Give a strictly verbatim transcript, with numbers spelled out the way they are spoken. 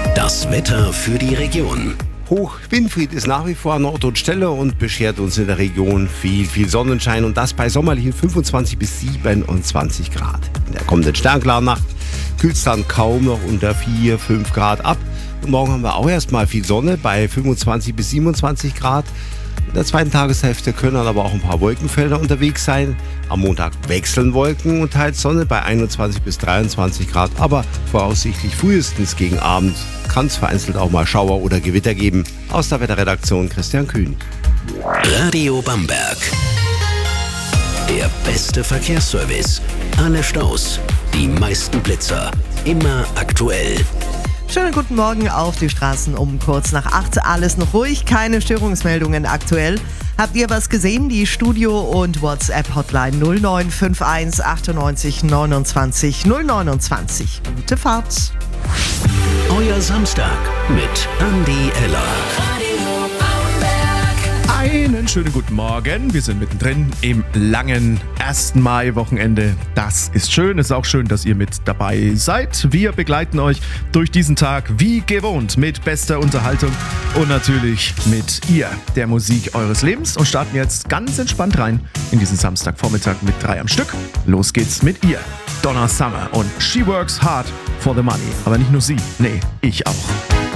Das Wetter für die Region. Hoch Winfried ist nach wie vor an Ort und Stelle und beschert uns in der Region viel, viel Sonnenschein und das bei sommerlichen fünfundzwanzig bis siebenundzwanzig Grad. In der kommenden sternklaren Nacht kühlt es dann kaum noch unter vier, fünf Grad ab. Und morgen haben wir auch erstmal viel Sonne bei fünfundzwanzig bis siebenundzwanzig Grad. In der zweiten Tageshälfte können dann aber auch ein paar Wolkenfelder unterwegs sein. Am Montag wechseln Wolken und teils Sonne bei einundzwanzig bis dreiundzwanzig Grad, aber voraussichtlich frühestens gegen Abend kann es vereinzelt auch mal Schauer oder Gewitter geben. Aus der Wetterredaktion Christian König. Radio Bamberg. Der beste Verkehrsservice. Alle Staus, die meisten Blitzer. Immer aktuell. Schönen guten Morgen auf die Straßen um kurz nach acht. Alles noch ruhig, keine Störungsmeldungen aktuell. Habt ihr was gesehen? Die Studio- und WhatsApp-Hotline null neun fünf eins achtundneunzig neunundzwanzig null neunundzwanzig. Gute Fahrt. Euer Samstag mit Andi Eller. Einen schönen guten Morgen. Wir sind mittendrin im langen ersten Mai-Wochenende. Das ist schön. Es ist auch schön, dass ihr mit dabei seid. Wir begleiten euch durch diesen Tag wie gewohnt mit bester Unterhaltung und natürlich mit ihr, der Musik eures Lebens. Und starten jetzt ganz entspannt rein in diesen Samstagvormittag mit drei am Stück. Los geht's mit ihr. Donna Summer und She Works Hard for the Money. Aber nicht nur sie, nee, ich auch.